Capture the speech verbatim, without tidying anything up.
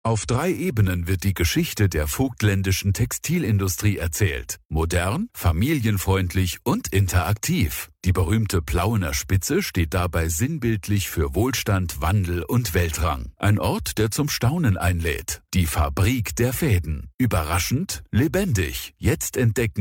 Auf drei Ebenen wird die Geschichte der vogtländischen Textilindustrie erzählt. Modern, familienfreundlich und interaktiv. Die berühmte Plauener Spitze steht dabei sinnbildlich für Wohlstand, Wandel und Weltrang. Ein Ort, der zum Staunen einlädt. Die Fabrik der Fäden. Überraschend, lebendig. Jetzt entdecken